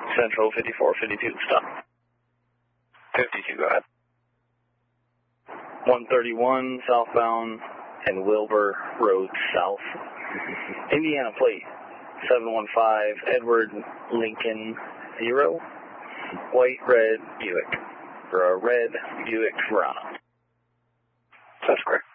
Central 5452, stop. 52, go ahead. 131 southbound and Wilbur Road South. Indiana plate 715 Edward Lincoln 0. White, red Buick. Or a red Buick Verano. That's correct.